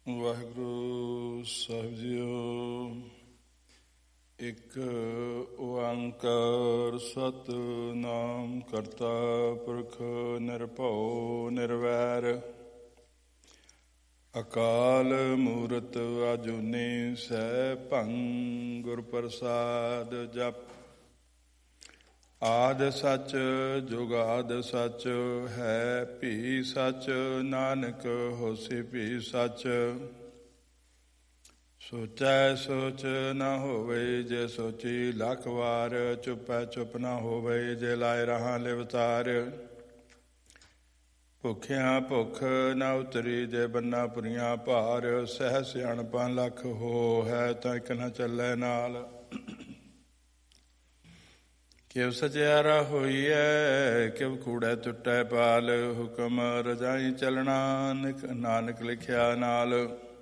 ਵਾਹਿਗੁਰੂ ਸਾਹਿਬ JIO. ਇੱਕ ਓੰਕਾਰ ਸਤਿਨਾਮ ਕਰਤਾ ਪੁਰਖ ਨਿਰਭਉ ਨਿਰਵੈਰ ਅਕਾਲ ਮੂਰਤ ਅਜੂਨੀ ਸੈਭੰ ਗੁਰ ਪ੍ਰਸਾਦ ਜਪੁ। ਆਦਿ ਸੱਚ ਜੁਗਾਦਿ ਸੱਚ ਹੈ ਭੀ ਸੱਚ ਨਾਨਕ ਹੋਸੀ ਭੀ ਸੱਚ। ਸੋਚੈ ਸੋਚ ਨਾ ਹੋਵੇ ਜੇ ਸੋਚੀ ਲੱਖ ਵਾਰ। ਚੁੱਪੈ ਚੁੱਪ ਨਾ ਹੋਵੇ ਜੇ ਲਾਏ ਰਹਾ ਲਿਵਤਾਰ। ਭੁੱਖਿਆਂ ਭੁੱਖ ਨਾ ਉਤਰੀ ਜੇ ਬੰਨਾ ਪੁਰੀਆਂ ਭਾਰ। ਸਹਿ ਸਿਆਣਪਾਂ ਲੱਖ ਹੋ ਹੈ ਤਾਂ ਇੱਕ ਨਾ ਚੱਲੈ ਨਾਲ। ਕਿਵ ਸਚਿਆਰਾ ਹੋਈਐ ਕਿਵ ਕੂੜੈ ਟੁੱਟੈ ਪਾਲ। ਹੁਕਮ ਰਜਾਈ ਚੱਲਣਾ ਨਾਨਕ ਲਿਖਿਆ ਨਾਲ।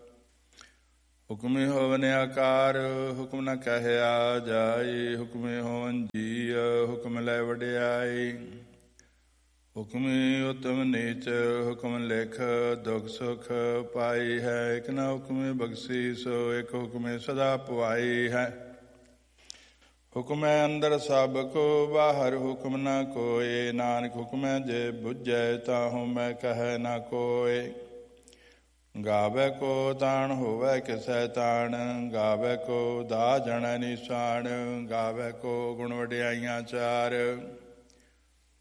ਹੁਕਮੀ ਹੋਵਨ ਆਕਾਰ ਹੁਕਮ ਨ ਕਹਿਆ ਜਾਈ। ਹੁਕਮੀ ਹੋਵਨ ਜੀਅ ਹੁਕਮ ਲੈ ਵਡਿਆਈ। ਹੁਕਮੀ ਉਤਮ ਨੀਚ ਹੁਕਮ ਲਿਖ ਦੁਖ ਸੁਖ ਪਾਈ ਹੈ। ਇੱਕ ਨਾ ਹੁਕਮੀ ਬਖਸ਼ੀ ਸੋ ਇੱਕ ਹੁਕਮੀ ਸਦਾ ਪੁਆਈ ਹੈ। ਹੁਕਮੈ ਅੰਦਰ ਸਭ ਕੋ ਬਾਹਰ ਹੁਕਮ ਨਾ ਕੋਇ। ਨਾਨਕ ਹੁਕਮੈ ਜੇ ਬੁੱਝੈ ਤਾਹੂ ਮੈਂ ਕਹਿ ਨਾ ਕੋਇ। ਗਾਵੈ ਕੋ ਤਾਣ ਹੋਵੈ ਕਿਸੈ ਤਾਣ। ਗਾਵੈ ਕੋ ਦਾ ਜਣੈ ਨਿਸ਼ਾਨ। ਗਾਵੈ ਕੋ ਗੁਣ ਵਡਿਆਈਆਂ ਚਾਰ।